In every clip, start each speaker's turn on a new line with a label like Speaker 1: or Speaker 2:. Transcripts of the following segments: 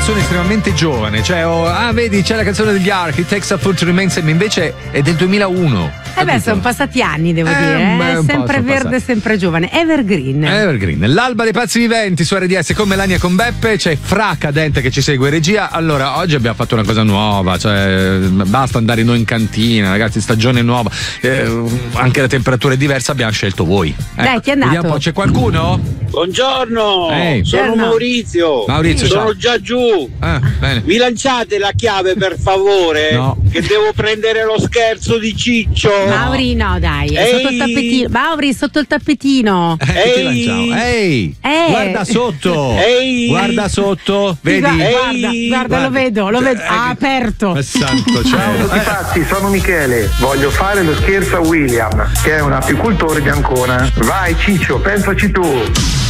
Speaker 1: canzone estremamente giovane, cioè vedi c'è la canzone degli Ark, It Takes a Fool to Remain Sane, invece è del 2001.
Speaker 2: Sono passati anni, devo dire. Sempre verde, sempre giovane. Evergreen.
Speaker 1: L'alba dei pazzi viventi su RDS con Melania e con Beppe. C'è Fra Cadente che ci segue in regia. Allora, oggi abbiamo fatto una cosa nuova, cioè basta andare noi in cantina, ragazzi, stagione nuova, anche la temperatura è diversa, abbiamo scelto voi.
Speaker 2: Dai, chi è andato?
Speaker 1: Vediamo un po', c'è qualcuno?
Speaker 3: Buongiorno, sono
Speaker 1: Maurizio,
Speaker 3: sono già giù.
Speaker 1: Bene.
Speaker 3: Mi lanciate la chiave per favore?
Speaker 1: No.
Speaker 3: Che devo prendere lo scherzo di Ciccio.
Speaker 2: Mauri, no, dai, è sotto il tappetino. Mauri, sotto il tappetino.
Speaker 1: Ehi, guarda sotto. Guarda sotto, vedi?
Speaker 2: Guarda, lo vedo. Ha aperto.
Speaker 1: Santo cielo.
Speaker 4: Infatti, sono Michele. Voglio fare lo scherzo a William, che è un apicoltore di Ancona. Vai, Ciccio, pensaci tu.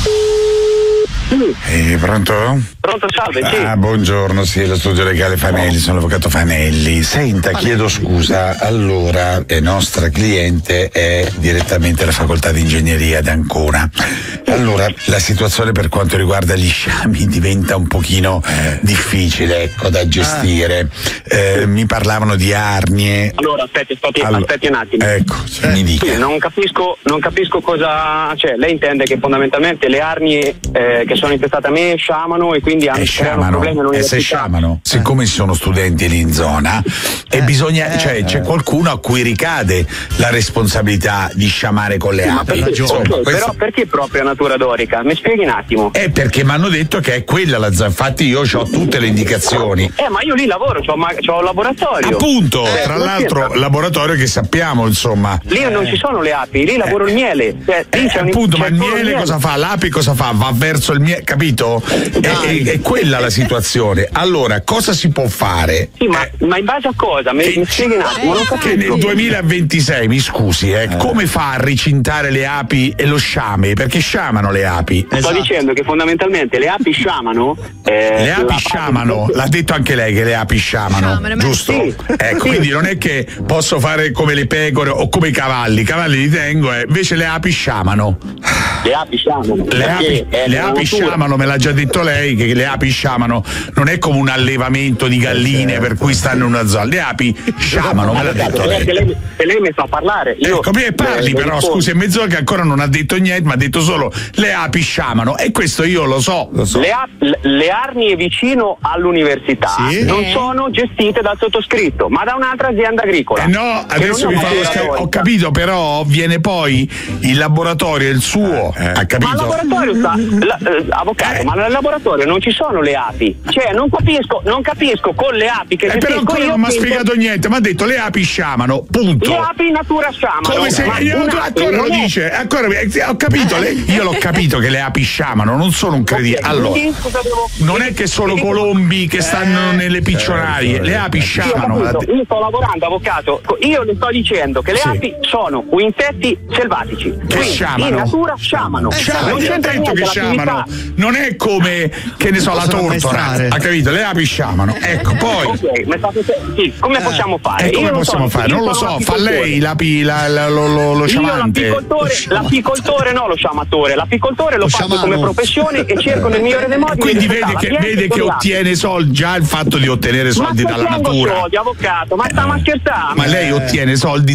Speaker 5: Pronto?
Speaker 3: Pronto, salve, sì.
Speaker 5: Buongiorno, sì, lo studio legale Fanelli, sono l'avvocato Fanelli. Senta, chiedo scusa, allora, nostra cliente è direttamente alla facoltà di ingegneria di Ancona. Allora, la situazione per quanto riguarda gli sciami diventa un pochino difficile, ecco, da gestire. Mi parlavano di arnie.
Speaker 3: Allora, aspetti un attimo.
Speaker 5: Ecco, mi dica.
Speaker 3: Non capisco cosa. Cioè, lei intende che fondamentalmente le arnie che sono infestate a me sciamano e quindi hanno problemi all'università.
Speaker 5: Se sciamano, siccome ci sono studenti lì in zona e bisogna, c'è qualcuno a cui ricade la responsabilità di sciamare con le api.
Speaker 3: Però perché proprio natura dorica? Mi spieghi un attimo.
Speaker 5: Perché mi hanno detto che è quella la zona, infatti io ho tutte le indicazioni.
Speaker 3: Ma io lì lavoro, c'ho un laboratorio.
Speaker 5: Appunto, tra l'altro laboratorio che sappiamo, insomma.
Speaker 3: Lì non ci sono le api, lì lavoro il miele.
Speaker 5: Appunto, ma il miele cosa fa? L'api cosa fa? Va verso il miele, capito? È quella la situazione. Allora, cosa si può fare?
Speaker 3: Sì, ma in base a cosa? Mi spieghi un attimo, non capisco.
Speaker 5: Che nel 2026, mi scusi, come fa a ricintare le api e lo sciame? Perché sciamano le api.
Speaker 3: Sto dicendo che fondamentalmente le api sciamano.
Speaker 5: Le api sciamano, l'ha detto anche lei che le api sciamano, giusto?
Speaker 3: Sì.
Speaker 5: Ecco, quindi non è che posso fare come le pecore o come i cavalli li tengo, invece le api sciamano.
Speaker 3: Le api sciamano.
Speaker 5: Le api sciamano, me l'ha già detto lei che le api sciamano, non è come un allevamento di galline per cui stanno in una zona. Le api sciamano, me l'ha detto lei.
Speaker 3: Se lei mi fa parlare, io
Speaker 5: parli però, scusi, è mezz'ora che ancora non ha detto niente, ma ha detto solo le api sciamano e questo io lo so.
Speaker 3: Le arnie vicino all'università non sono gestite dal sottoscritto, ma da un'altra azienda agricola.
Speaker 5: No, adesso mi fa lo scherzo. Ho capito, però viene poi il laboratorio, il suo, ha capito?
Speaker 3: Ma il laboratorio avvocato, ma nel laboratorio non ci sono le api. Cioè, non capisco con le api che
Speaker 5: però ancora non mi ha spiegato niente, mi ha detto le api sciamano, punto.
Speaker 3: Le api in natura sciamano.
Speaker 5: Come se ancora lo dice, ancora ho capito, io l'ho capito che le api sciamano, non sono un credibile. Allora, non è che sono colombi che stanno nelle piccionarie, le api sciamano.
Speaker 3: Io sto lavorando, avvocato, io le sto dicendo che le api sono insetti selvatici
Speaker 5: che sciamano.
Speaker 3: In natura sciamano.
Speaker 5: Non c'entra detto che sciamano, non è come, che ne so, la tortora, ha capito? Le api sciamano. Ecco, poi
Speaker 3: come possiamo fare?
Speaker 5: Come possiamo fare? Non lo so, fa lei lo sciamante.
Speaker 3: L'apicoltore no, lo sciamatore. L'apicoltore lo faccio come professione e cerco nel migliore dei modi.
Speaker 5: Quindi vede che ottiene soldi, già il fatto di ottenere soldi dalla natura.
Speaker 3: Soldi, avvocato, ma stiamo a scherzare.
Speaker 5: Ma lei ottiene soldi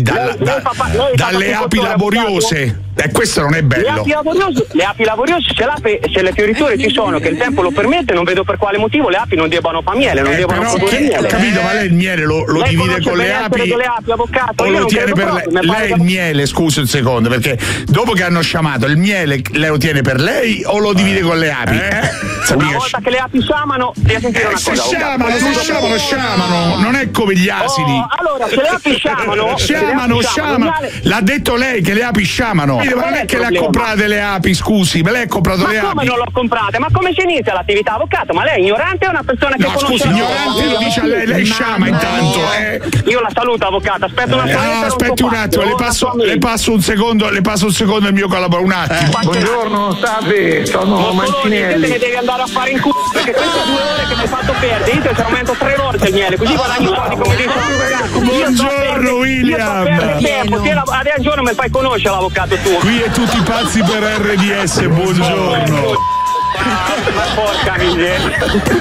Speaker 5: dalle api laboriose. Questo non è bello.
Speaker 3: Le api laboriose, se le fioriture ci sono, che il tempo lo permette, non vedo per quale motivo le api non debbano fare miele, non devono produrre miele.
Speaker 5: Ho capito, ma lei il miele lo divide con le api?
Speaker 3: Avvocato,
Speaker 5: o lo tiene per lei il miele, scusi un secondo, perché dopo che hanno sciamato il miele lei lo tiene per lei o lo divide con le api?
Speaker 3: Una volta che le api sciamano, devi sentire una cosa.
Speaker 5: Se sciamano, non è come gli asini.
Speaker 3: Allora, se le api
Speaker 5: sciamano, l'ha detto lei che le api sciamano. Ma non è che le ha comprate le api, scusi, ma lei ha comprato le api.
Speaker 3: Ma come non l'ho comprate? Ma come si inizia l'attività, avvocato? Ma lei è ignorante o è una persona che conosce?
Speaker 5: Scusi, ignorante lo dice a lei sciama intanto.
Speaker 3: Io la saluto, avvocato, aspetta una seconda.
Speaker 5: Aspetti un attimo, le passo un secondo il mio collaboratore, un attimo.
Speaker 4: Buongiorno, salve, sono Mancinelli.
Speaker 3: Te ne devi andare a fare in culo, perché queste 2 ore che mi hai fatto perdere, io ti aumento 3 volte il miele, così guadagni soldi come dice l'avvocato.
Speaker 5: Buongiorno William.
Speaker 3: Adesso giorno mi fai conoscere l'avvocato tu.
Speaker 5: Qui è tutti pazzi per RDS, buongiorno.
Speaker 3: Ma porca miseria.